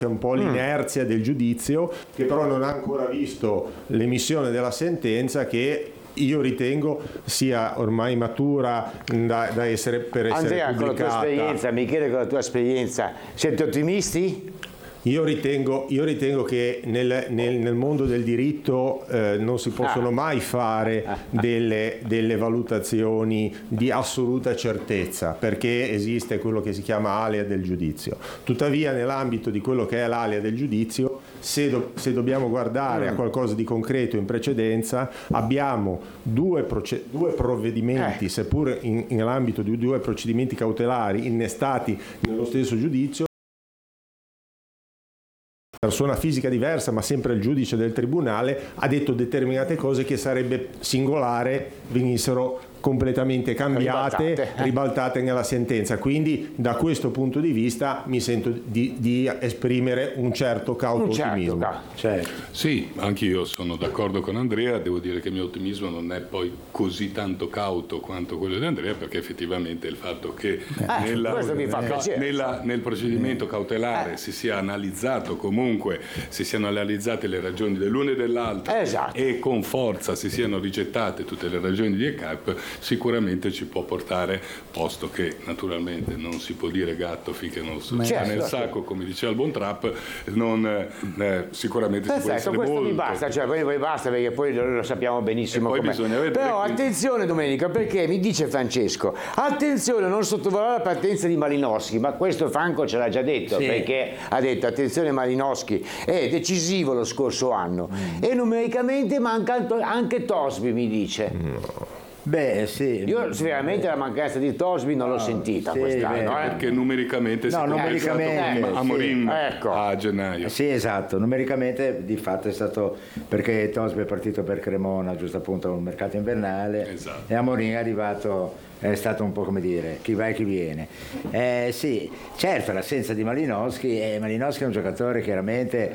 un po' l'inerzia del giudizio, che però non ha ancora visto l'emissione della sentenza, che io ritengo sia ormai matura da essere, per essere Andrea, pubblicata. con la tua esperienza, Michele, con la tua esperienza, siete ottimisti? Io ritengo che nel mondo del diritto non si possono mai fare delle valutazioni di assoluta certezza, perché esiste quello che si chiama alea del giudizio. Tuttavia, nell'ambito di quello che è l'alea del giudizio, se dobbiamo guardare a qualcosa di concreto in precedenza, abbiamo due provvedimenti, seppur nell'ambito di due procedimenti cautelari innestati nello stesso giudizio, persona fisica diversa ma sempre il giudice del tribunale ha detto determinate cose che sarebbe singolare venissero completamente cambiate, ribaltate nella sentenza. Quindi da questo punto di vista mi sento di esprimere un certo cauto ottimismo. Sì, anche io sono d'accordo con Andrea, devo dire che il mio ottimismo non è poi così tanto cauto quanto quello di Andrea, perché effettivamente il fatto che nel procedimento cautelare si sia analizzato, comunque si siano analizzate le ragioni dell'uno e dell'altro, e con forza si siano rigettate tutte le ragioni di ECAP, sicuramente ci può portare, posto che naturalmente non si può dire gatto finché non sta nel sacco, come diceva il buon Trapp, sicuramente si può essere questo molto. mi basta, poi basta, perché poi lo sappiamo benissimo com'è. Vedere. Però attenzione Domenico, perché mi dice Francesco, attenzione a non sottovalutare la partenza di Malinowski, ma questo Franco ce l'ha già detto, perché ha detto attenzione, Malinowski è decisivo lo scorso anno e numericamente manca anche Tosby, mi dice. Beh, sì. Io veramente la mancanza di Tosby non l'ho sentita quest'anno. Perché numericamente si numericamente, Amorim a gennaio. Sì, esatto, numericamente di fatto è stato perché Tosby è partito per Cremona, giusto appunto un mercato invernale, e Amorim è arrivato, è stato un po' come dire, chi va e chi viene. Sì, certo, l'assenza di Malinowski è un giocatore chiaramente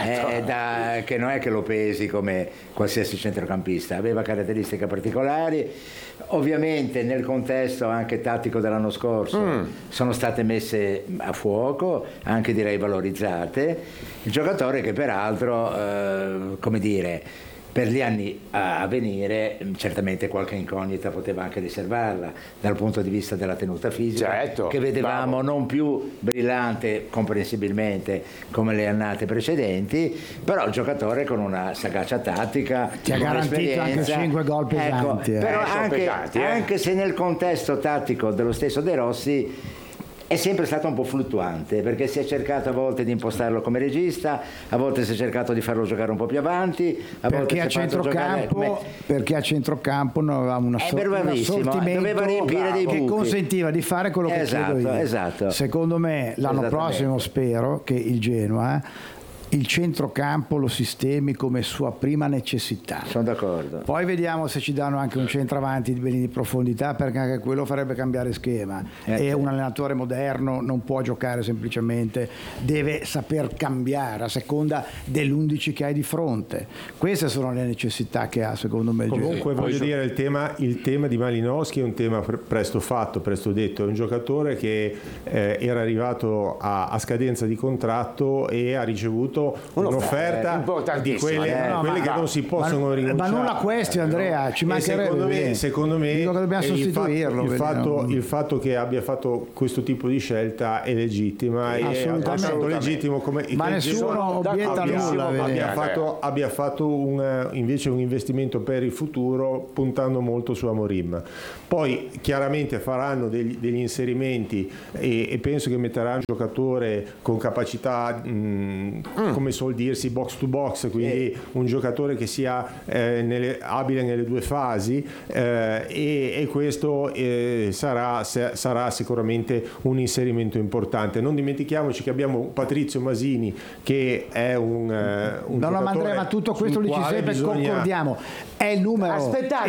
che non è che lo pesi come qualsiasi centrocampista, aveva caratteristiche particolari, ovviamente nel contesto anche tattico dell'anno scorso sono state messe a fuoco, anche direi valorizzate, il giocatore che peraltro, come dire, per gli anni a venire certamente qualche incognita poteva anche riservarla dal punto di vista della tenuta fisica, che vedevamo non più brillante comprensibilmente come le annate precedenti, però un giocatore con una sagacia tattica, ti ha garantito anche 5 gol pesanti, però anche se nel contesto tattico dello stesso De Rossi è sempre stato un po' fluttuante, perché si è cercato a volte di impostarlo come regista, a volte si è cercato di farlo giocare un po' più avanti, perché a centrocampo non aveva un assortimento che consentiva di fare quello che chiedo io. Secondo me l'anno prossimo spero che il Genoa il centrocampo lo sistemi come sua prima necessità. Sono d'accordo. Poi vediamo se ci danno anche un centravanti di profondità, perché anche quello farebbe cambiare schema. E un allenatore moderno non può giocare semplicemente, deve saper cambiare a seconda dell'11 che hai di fronte. Queste sono le necessità che ha, secondo me. Comunque voglio dire, il tema di Malinowski è un tema presto fatto, presto detto. È un giocatore che era arrivato a scadenza di contratto e ha ricevuto un'offerta di quelle che non si possono rinunciare. Ma non la questione, Andrea, ci mancherebbe. Secondo me dobbiamo sostituirlo. Il fatto che abbia fatto questo tipo di scelta è legittima, è tanto legittimo come ma nessuno obietta nulla. Abbia fatto invece un investimento per il futuro puntando molto su Amorim. Poi chiaramente faranno degli inserimenti e penso che metteranno un giocatore con capacità come suol dirsi box to box, quindi un giocatore che sia abile nelle due fasi, e questo sarà sicuramente un inserimento importante. Non dimentichiamoci che abbiamo Patrizio Masini che è un giocatore, Andrea, ma tutto questo lo dici sempre, concordiamo, è il numero. Aspettate,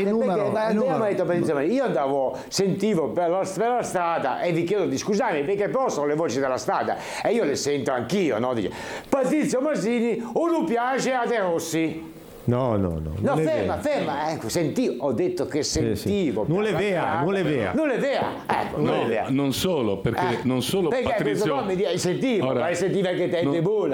io sentivo per la strada e vi chiedo di scusarmi perché però sono le voci della strada e io le sento anch'io, no? Dice Patrizio Masini o non piace a De Rossi. No, ferma, ecco, ho detto che sentivo. Non le vea. Non solo, perché non solo perché Patrizio. Perché sentiva che te è buona.